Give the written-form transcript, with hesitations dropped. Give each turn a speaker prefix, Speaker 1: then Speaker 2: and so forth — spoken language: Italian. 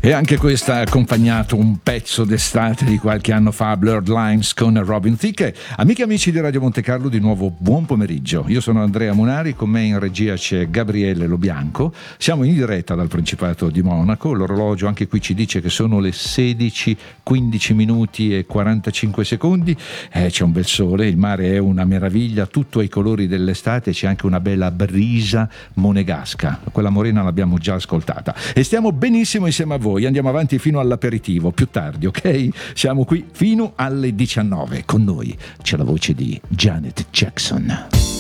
Speaker 1: E anche questa ha accompagnato un pezzo d'estate di qualche anno fa, Blurred Lines con Robin Thicke. Amiche e amici di Radio Monte Carlo, di nuovo buon pomeriggio. Io sono Andrea Munari, con me in regia c'è Gabriele Lobianco. Siamo in diretta dal Principato di Monaco. L'orologio anche qui ci dice che sono le 16, 15 minuti e 45 secondi. C'è un bel sole, il mare è una meraviglia, tutto ai colori dell'estate, c'è anche una bella brisa monegasca. Quella morena l'abbiamo già ascoltata. E stiamo benissimo insieme a voi. Andiamo avanti fino all'aperitivo, più tardi, ok? Siamo qui fino alle 19. Con noi c'è la voce di Janet Jackson.